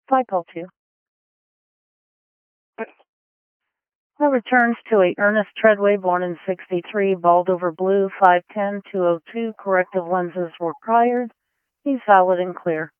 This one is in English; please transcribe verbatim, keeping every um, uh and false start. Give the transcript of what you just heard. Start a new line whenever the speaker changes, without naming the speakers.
Cycle two. The returns to a Ernest Treadway, born in sixty-three, bald over blue, five ten, two oh two. Corrective lenses were required. He's valid and clear.